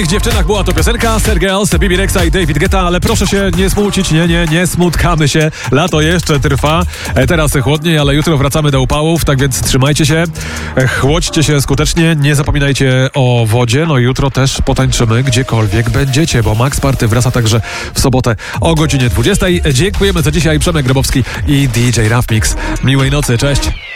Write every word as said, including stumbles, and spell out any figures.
W dziewczynach była to piosenka Sergels, Bibi Rexa i David Guetta, ale proszę się nie smucić, nie, nie, nie smutkamy się. Lato jeszcze trwa, e, teraz chłodniej, ale jutro wracamy do upałów, tak więc trzymajcie się, e, chłodźcie się skutecznie, nie zapominajcie o wodzie, no i jutro też potańczymy gdziekolwiek będziecie, bo Max Party wraca także w sobotę o godzinie dwudziestej. Dziękujemy za dzisiaj, Przemek Grabowski i D J Raf Mix. Miłej nocy, cześć!